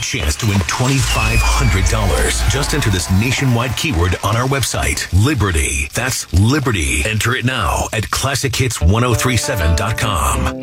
chance to win $2,500. Just enter this nationwide keyword on our website, Liberty. That's Liberty. Enter it now at ClassicHits1037.com.